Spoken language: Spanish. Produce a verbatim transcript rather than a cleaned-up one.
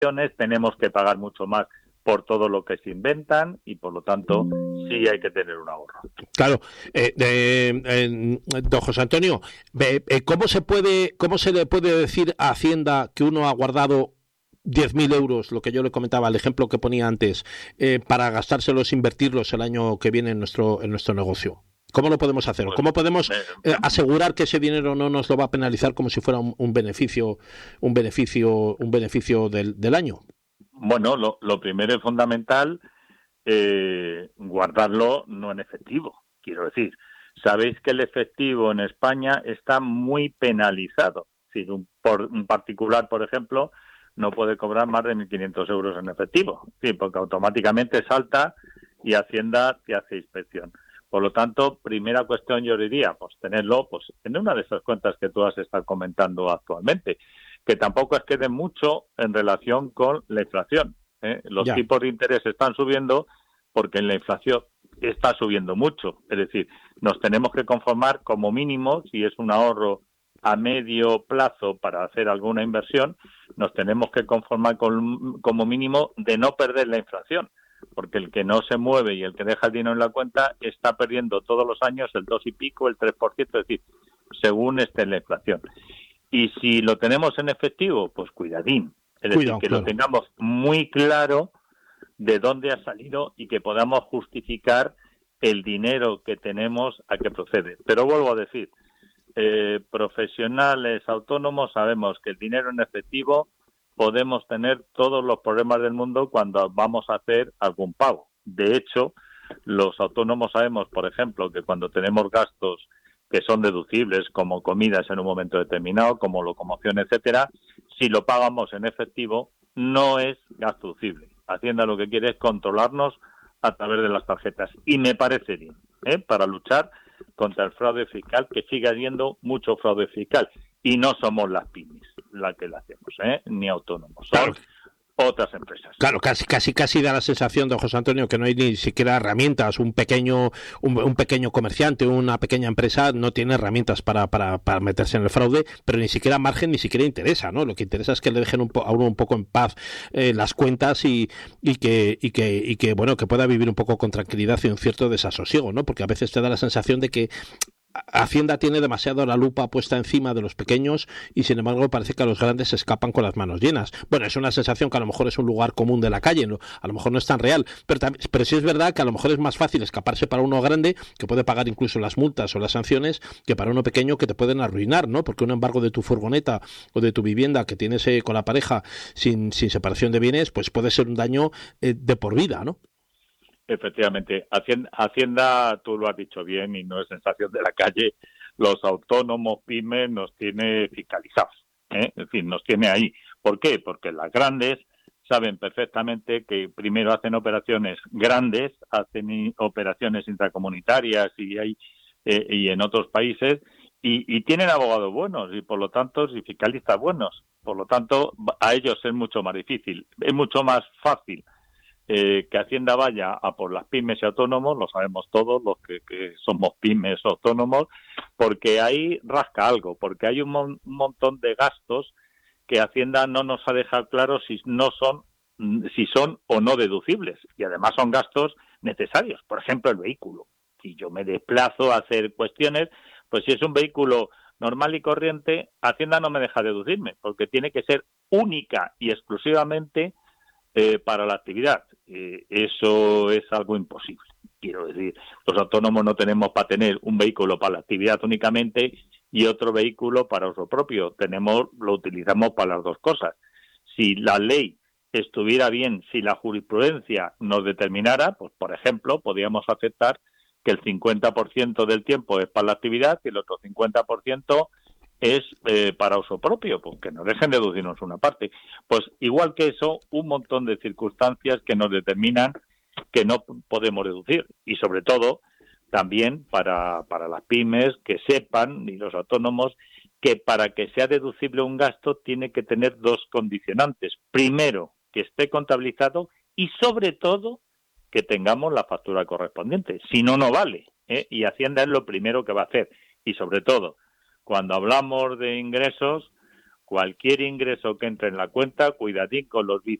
tenemos que pagar mucho más por todo lo que se inventan y, por lo tanto, sí hay que tener un ahorro. Claro. Eh, eh, eh, don José Antonio, eh, ¿cómo se puede, cómo se le puede decir a Hacienda que uno ha guardado diez mil euros, lo que yo le comentaba, el ejemplo que ponía antes, eh, para gastárselos, invertirlos el año que viene en nuestro, en nuestro negocio? ¿Cómo lo podemos hacer? Pues, ¿Cómo podemos eh, eh, asegurar que ese dinero no nos lo va a penalizar como si fuera un, un beneficio, un beneficio, un beneficio del, del año? Bueno, lo, lo primero y fundamental, eh, guardarlo no en efectivo. Quiero decir, sabéis que el efectivo en España está muy penalizado. Si un, por, un particular, por ejemplo, no puede cobrar más de mil quinientos euros en efectivo, sí, porque automáticamente salta y Hacienda te hace inspección. Por lo tanto, primera cuestión yo diría, pues tenerlo pues en una de esas cuentas que tú has estado comentando actualmente, que tampoco es que den mucho en relación con la inflación. ¿eh? Los Ya. tipos de interés están subiendo porque la inflación está subiendo mucho. Es decir, nos tenemos que conformar como mínimo, si es un ahorro a medio plazo para hacer alguna inversión, nos tenemos que conformar con, como mínimo de no perder la inflación, porque el que no se mueve y el que deja el dinero en la cuenta está perdiendo todos los años el dos y pico, el tres por ciento, es decir, según esté la inflación. Y si lo tenemos en efectivo, pues cuidadín, es Cuidado, decir, que claro. lo tengamos muy claro de dónde ha salido y que podamos justificar el dinero que tenemos a qué procede. Pero vuelvo a decir, eh, profesionales, autónomos, sabemos que el dinero en efectivo podemos tener todos los problemas del mundo cuando vamos a hacer algún pago. De hecho, los autónomos sabemos, por ejemplo, que cuando tenemos gastos que son deducibles, como comidas en un momento determinado, como locomoción, etcétera, si lo pagamos en efectivo, no es gasto deducible. Hacienda lo que quiere es controlarnos a través de las tarjetas. Y me parece bien, ¿eh? para luchar contra el fraude fiscal, que sigue habiendo mucho fraude fiscal. Y no somos las pymes las que lo hacemos, ¿eh? ni autónomos. Son Claro. otras empresas. Claro, casi, casi, casi da la sensación, don José Antonio, que no hay ni siquiera herramientas. Un pequeño, un, un pequeño comerciante, una pequeña empresa no tiene herramientas para, para, para meterse en el fraude, pero ni siquiera margen, ni siquiera interesa, ¿no? Lo que interesa es que le dejen un po, a uno un poco en paz eh, las cuentas y, y que, y que, y que, bueno, que pueda vivir un poco con tranquilidad y un cierto desasosiego, ¿no? Porque a veces te da la sensación de que Hacienda tiene demasiado la lupa puesta encima de los pequeños y sin embargo parece que a los grandes se escapan con las manos llenas. Bueno, es una sensación que a lo mejor es un lugar común de la calle, ¿no? A lo mejor no es tan real, pero, también, pero sí es verdad que a lo mejor es más fácil escaparse para uno grande, que puede pagar incluso las multas o las sanciones, que para uno pequeño que te pueden arruinar, ¿no? Porque un embargo de tu furgoneta o de tu vivienda que tienes eh, con la pareja sin, sin separación de bienes, pues puede ser un daño eh, de por vida, ¿no? Efectivamente, Hacienda, Hacienda, tú lo has dicho bien y no es sensación de la calle, los autónomos, pymes, nos tiene fiscalizados, ¿eh? Es decir, nos tiene ahí. ¿Por qué? Porque las grandes saben perfectamente que primero hacen operaciones grandes, hacen operaciones intracomunitarias y, hay, eh, y en otros países, y, y tienen abogados buenos y por lo tanto y fiscalistas buenos. Por lo tanto, a ellos es mucho más difícil, es mucho más fácil Eh, que Hacienda vaya a por las pymes y autónomos, lo sabemos todos los que, que somos pymes o autónomos, porque ahí rasca algo, porque hay un, mon- un montón de gastos que Hacienda no nos ha dejado claro si no son, si son o no deducibles, y además son gastos necesarios. Por ejemplo, el vehículo. Si yo me desplazo a hacer cuestiones, pues si es un vehículo normal y corriente, Hacienda no me deja deducirme, porque tiene que ser única y exclusivamente Eh, para la actividad. Eh, eso es algo imposible. Quiero decir, los autónomos no tenemos para tener un vehículo para la actividad únicamente y otro vehículo para uso propio. Tenemos, lo utilizamos para las dos cosas. Si la ley estuviera bien, si la jurisprudencia nos determinara, pues por ejemplo, podríamos aceptar que el cincuenta por ciento del tiempo es para la actividad y el otro cincuenta por ciento es eh, para uso propio, pues que nos dejen deducirnos una parte. Pues igual que eso, un montón de circunstancias que nos determinan que no podemos deducir. Y sobre todo, también para, para las pymes, que sepan, y los autónomos, que para que sea deducible un gasto tiene que tener dos condicionantes. Primero, que esté contabilizado y sobre todo, que tengamos la factura correspondiente. Si no, no vale, ¿eh? Y Hacienda es lo primero que va a hacer. Y sobre todo, cuando hablamos de ingresos, cualquier ingreso que entre en la cuenta, cuidadín con los